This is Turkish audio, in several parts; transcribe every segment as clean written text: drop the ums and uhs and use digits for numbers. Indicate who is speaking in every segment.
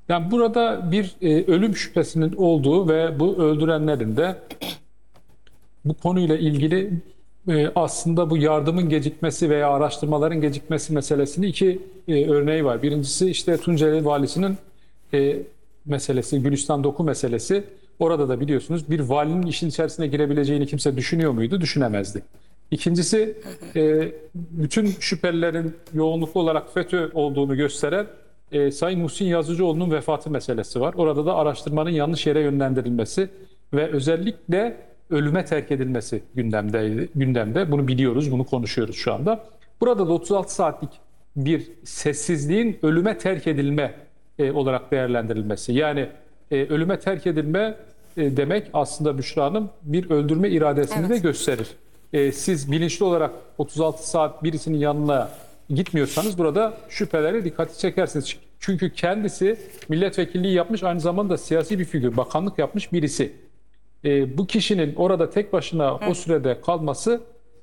Speaker 1: Yani burada bir ölüm şüphesinin olduğu ve bu öldürenlerin de bu konuyla ilgili aslında bu yardımın gecikmesi veya araştırmaların gecikmesi meselesinin iki örneği var. Birincisi işte Tunceli valisinin e, meselesi, Gülistan Doku meselesi. Orada da biliyorsunuz bir valinin işin içerisine girebileceğini kimse düşünüyor muydu? Düşünemezdi. İkincisi bütün şüphelilerin yoğunluklu olarak FETÖ olduğunu gösteren Sayın Muhsin Yazıcıoğlu'nun vefatı meselesi var. Orada da araştırmanın yanlış yere yönlendirilmesi ve özellikle ölüme terk edilmesi gündemde. Bunu biliyoruz, bunu konuşuyoruz şu anda. Burada da 36 saatlik bir sessizliğin ölüme terk edilme olarak değerlendirilmesi. Yani ölüme terk edilme demek aslında Büşra Hanım bir öldürme iradesini de
Speaker 2: Evet.
Speaker 1: gösterir. Siz bilinçli olarak 36 saat birisinin yanına gitmiyorsanız burada şüphelere dikkati çekersiniz. Çünkü kendisi milletvekilliği yapmış, aynı zamanda siyasi bir figür, bakanlık yapmış birisi. Bu kişinin orada tek başına o sürede kalması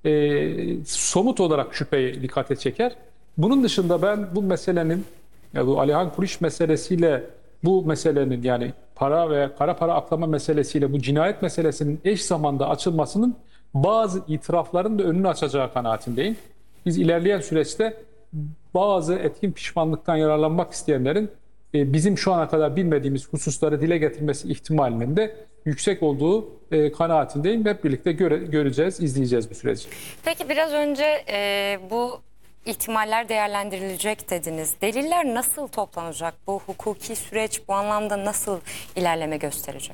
Speaker 1: somut olarak şüpheyi dikkate çeker. Bunun dışında ben bu meselenin, ya bu Alihan Kuruş meselesiyle bu meselenin, yani para ve kara para aklama meselesiyle bu cinayet meselesinin eş zamanda açılmasının bazı itirafların da önünü açacağı kanaatindeyim. Biz ilerleyen süreçte bazı etkin pişmanlıktan yararlanmak isteyenlerin bizim şu ana kadar bilmediğimiz hususları dile getirmesi ihtimalinin de yüksek olduğu kanaatindeyim. Hep birlikte göreceğiz, izleyeceğiz bu süreci.
Speaker 2: Peki biraz önce bu ihtimaller değerlendirilecek dediniz. Deliller nasıl toplanacak? Bu hukuki süreç bu anlamda nasıl ilerleme gösterecek?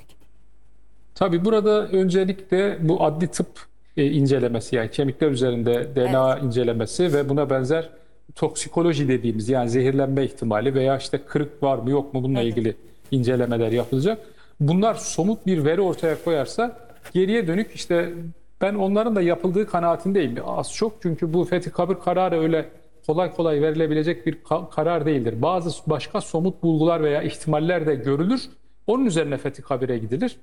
Speaker 1: Tabii burada öncelikle bu adli tıp incelemesi, yani kemikler üzerinde DNA
Speaker 2: Evet.
Speaker 1: incelemesi ve buna benzer toksikoloji dediğimiz, yani zehirlenme ihtimali veya işte kırık var mı yok mu bununla ilgili incelemeler yapılacak. Bunlar somut bir veri ortaya koyarsa geriye dönük işte ben onların da yapıldığı kanaatindeyim az çok. Çünkü bu Fethi Kabir kararı öyle kolay kolay verilebilecek bir karar değildir. Bazı başka somut bulgular veya ihtimaller de görülür. Onun üzerine Fethi Kabir'e gidilir.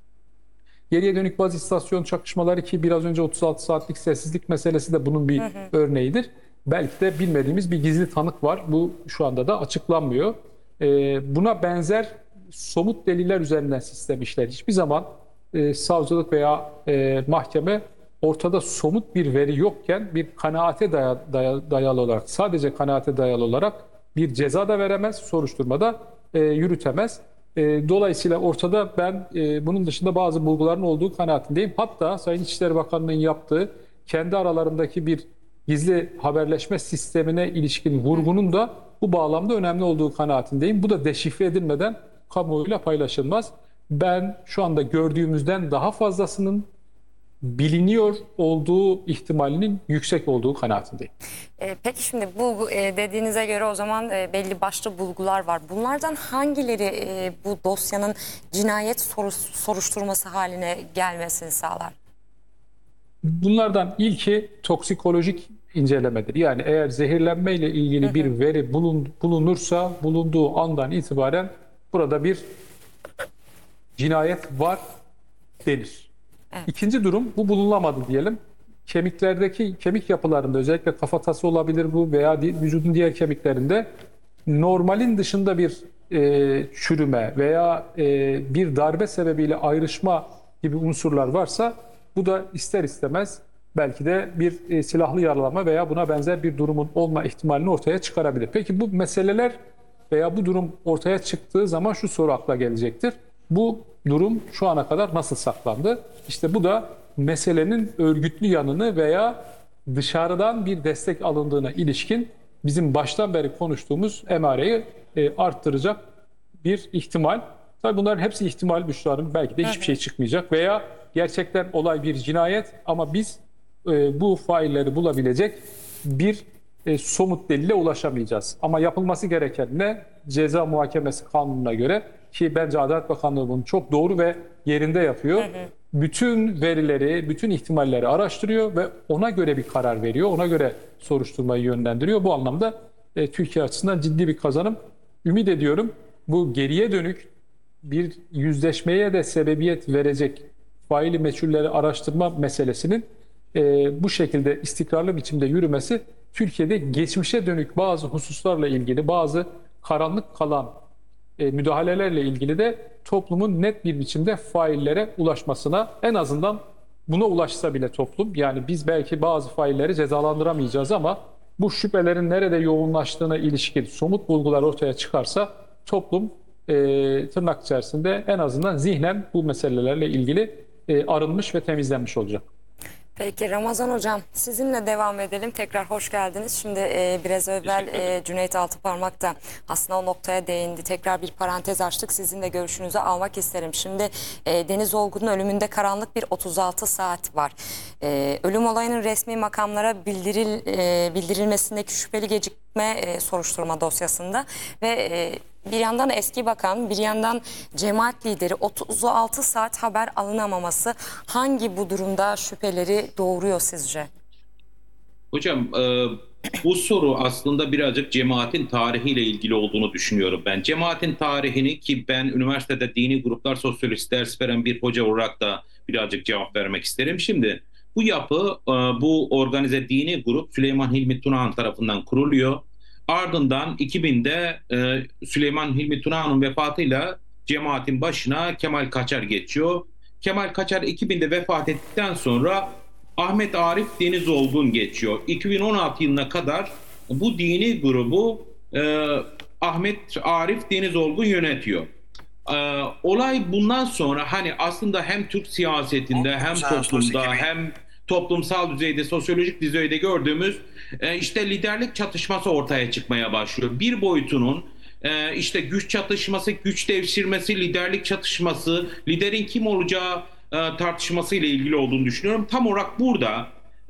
Speaker 1: Geriye dönük baz istasyon çakışmaları, ki biraz önce 36 saatlik sessizlik meselesi de bunun bir örneğidir. Belki de bilmediğimiz bir gizli tanık var. Bu şu anda da açıklanmıyor. Buna benzer somut deliller üzerinden sistem işler. Hiçbir zaman savcılık veya mahkeme ortada somut bir veri yokken bir kanaate dayalı olarak, sadece kanaate dayalı olarak bir ceza da veremez, soruşturmada yürütemez. Dolayısıyla ortada ben bunun dışında bazı bulguların olduğu kanaatindeyim. Hatta Sayın İçişleri Bakanlığı'nın yaptığı kendi aralarındaki bir gizli haberleşme sistemine ilişkin vurgunun da bu bağlamda önemli olduğu kanaatindeyim. Bu da deşifre edilmeden kamuoyuyla paylaşılmaz. Ben şu anda gördüğümüzden daha fazlasının biliniyor olduğu ihtimalinin yüksek olduğu kanaatindeyim.
Speaker 2: Peki şimdi bu dediğinize göre o zaman belli başlı bulgular var. Bunlardan hangileri bu dosyanın cinayet soruşturması haline gelmesini sağlar?
Speaker 1: Bunlardan ilki toksikolojik incelemedir. Yani eğer zehirlenme ile ilgili bir veri bulunursa bulunduğu andan itibaren burada bir cinayet var denir.
Speaker 2: Evet.
Speaker 1: İkinci durum, bu bulunamadı diyelim. Kemiklerdeki kemik yapılarında, özellikle kafatası olabilir bu veya vücudun diğer kemiklerinde normalin dışında bir çürüme veya bir darbe sebebiyle ayrışma gibi unsurlar varsa bu da ister istemez belki de bir silahlı yaralama veya buna benzer bir durumun olma ihtimalini ortaya çıkarabilir. Peki bu meseleler veya bu durum ortaya çıktığı zaman şu soru akla gelecektir: bu durum şu ana kadar nasıl saklandı? İşte bu da meselenin örgütlü yanını veya dışarıdan bir destek alındığına ilişkin bizim baştan beri konuştuğumuz emareyi arttıracak bir ihtimal. Tabii bunların hepsi ihtimal Büşra Hanım. Belki de hiçbir şey çıkmayacak veya gerçekten olay bir cinayet ama biz bu failleri bulabilecek bir somut delile ulaşamayacağız. Ama yapılması gereken ne? Ceza Muhakemesi Kanunu'na göre, ki bence Adalet Bakanlığı bunu çok doğru ve yerinde yapıyor. Bütün verileri, bütün ihtimalleri araştırıyor ve ona göre bir karar veriyor. Ona göre soruşturmayı yönlendiriyor. Bu anlamda Türkiye açısından ciddi bir kazanım. Ümit ediyorum bu geriye dönük bir yüzleşmeye de sebebiyet verecek faili meçhulleri araştırma meselesinin bu şekilde istikrarlı biçimde yürümesi, Türkiye'de geçmişe dönük bazı hususlarla ilgili bazı karanlık kalan müdahalelerle ilgili de toplumun net bir biçimde faillere ulaşmasına, en azından buna ulaşsa bile toplum, yani biz belki bazı failleri cezalandıramayacağız ama bu şüphelerin nerede yoğunlaştığına ilişkin somut bulgular ortaya çıkarsa toplum tırnak içerisinde en azından zihnen bu meselelerle ilgili arınmış ve temizlenmiş olacak.
Speaker 2: Peki Ramazan Hocam, sizinle devam edelim. Tekrar hoş geldiniz. Şimdi biraz evvel Cüneyt Altıparmak da aslında o noktaya değindi. Tekrar bir parantez açtık. Sizin de görüşünüzü almak isterim. Şimdi Deniz Olgun'un ölümünde karanlık bir 36 saat var. Ölüm olayının resmi makamlara bildirilmesindeki şüpheli gecikme soruşturma dosyasında ve bir yandan eski bakan, bir yandan cemaat lideri 36 saat haber alınamaması hangi bu durumda şüpheleri doğuruyor sizce?
Speaker 3: Hocam bu soru aslında birazcık cemaatin tarihiyle ilgili olduğunu düşünüyorum ben. Cemaatin tarihini, ki ben üniversitede dini gruplar sosyolojisi ders veren bir hoca olarak da birazcık cevap vermek isterim. Şimdi bu yapı, bu organize dini grup Süleyman Hilmi Tunahan tarafından kuruluyor. Ardından 2000'de Süleyman Hilmi Tunahan'ın vefatıyla cemaatin başına Kemal Kaçar geçiyor. Kemal Kaçar 2000'de vefat ettikten sonra Ahmet Arif Deniz Olgun geçiyor. 2016 yılına kadar bu dini grubu Ahmet Arif Deniz Olgun yönetiyor. Olay bundan sonra hani aslında hem Türk siyasetinde hem toplumda hem toplumsal düzeyde, sosyolojik düzeyde gördüğümüz işte liderlik çatışması ortaya çıkmaya başlıyor. Bir boyutunun işte güç çatışması, güç devşirmesi, liderlik çatışması, liderin kim olacağı tartışması ile ilgili olduğunu düşünüyorum. Tam olarak burada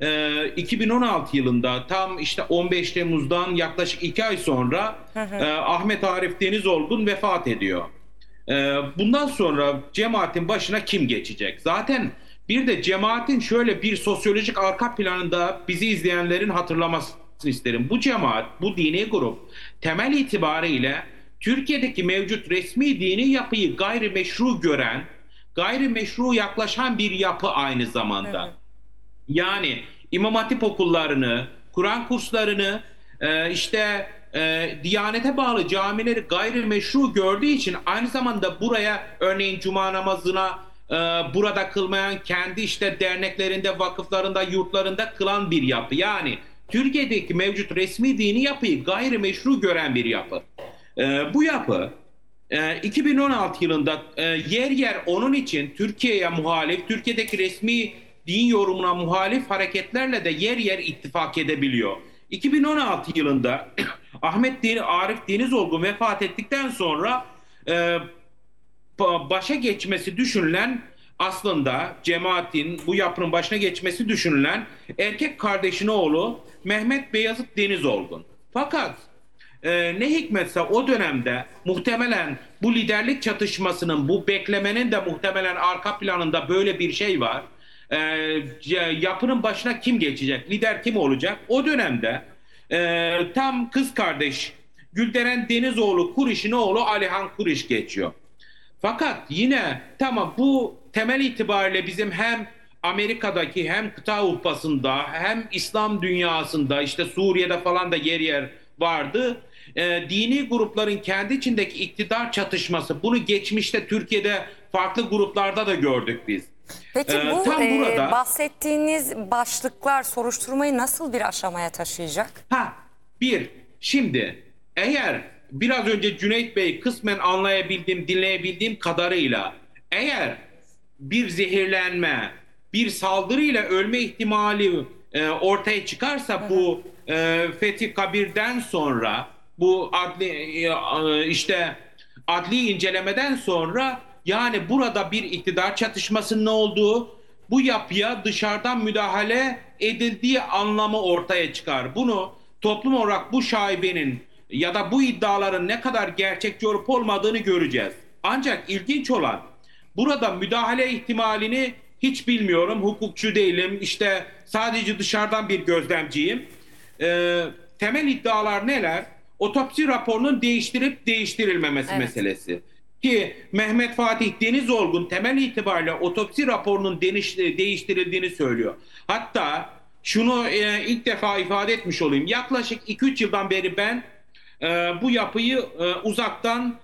Speaker 3: 2016 yılında tam işte 15 Temmuz'dan yaklaşık 2 ay sonra Ahmet Arif Deniz Olgun vefat ediyor. Bundan sonra cemaatin başına kim geçecek? Zaten bir de cemaatin şöyle bir sosyolojik arka planında bizi izleyenlerin hatırlamasını isterim. Bu cemaat, bu dini grup temel itibariyle Türkiye'deki mevcut resmi dini yapıyı gayrimeşru gören, gayrimeşru yaklaşan bir yapı aynı zamanda. Evet. Yani İmam Hatip okullarını, Kur'an kurslarını, Diyanete bağlı camileri gayrimeşru gördüğü için aynı zamanda buraya örneğin cuma namazına burada kılmayan kendi işte derneklerinde, vakıflarında, yurtlarında kılan bir yapı. Yani Türkiye'deki mevcut resmi dini yapıyı gayrimeşru gören bir yapı. Bu yapı 2016 yılında yer yer onun için Türkiye'ye muhalif, Türkiye'deki resmi din yorumuna muhalif hareketlerle de yer yer ittifak edebiliyor. 2016 yılında Ahmet Arif Deniz Olgun vefat ettikten sonra başa geçmesi düşünülen, aslında cemaatin bu yapının başına geçmesi düşünülen erkek kardeşinin oğlu Mehmet Beyazıt Deniz Olgun. Fakat ne hikmetse o dönemde muhtemelen bu liderlik çatışmasının, bu beklemenin de muhtemelen arka planında böyle bir şey var. Yapının başına kim geçecek, lider kim olacak? O dönemde tam kız kardeş Gülderen Denizoğlu Kuriş'in oğlu Alihan Kuriş geçiyor. Fakat yine tamam, bu temel itibariyle bizim hem Amerika'daki hem kıta Avrupa'sında hem İslam dünyasında, işte Suriye'de falan da yer yer vardı. Dini grupların kendi içindeki iktidar çatışması, bunu geçmişte Türkiye'de farklı gruplarda da gördük biz.
Speaker 2: Peki bu burada bahsettiğiniz başlıklar soruşturmayı nasıl bir aşamaya taşıyacak?
Speaker 3: Şimdi eğer biraz önce Cüneyt Bey kısmen anlayabildiğim, dinleyebildiğim kadarıyla eğer bir zehirlenme, bir saldırıyla ölme ihtimali ortaya çıkarsa, bu Fethi Kabir'den sonra, bu adli incelemeden sonra, yani burada bir iktidar çatışmasının olduğu, bu yapıya dışarıdan müdahale edildiği anlamı ortaya çıkar. Bunu toplum olarak bu şaibenin ya da bu iddiaların ne kadar gerçekçi olup olmadığını göreceğiz. Ancak ilginç olan, burada müdahale ihtimalini hiç bilmiyorum, hukukçu değilim, işte sadece dışarıdan bir gözlemciyim. Temel iddialar neler? Otopsi raporunun değiştirip değiştirilmemesi meselesi. Ki Mehmet Fatih Deniz Olgun temel itibariyle otopsi raporunun değiştirildiğini söylüyor. Hatta şunu ilk defa ifade etmiş olayım. Yaklaşık 2-3 yıldan beri ben bu yapıyı uzaktan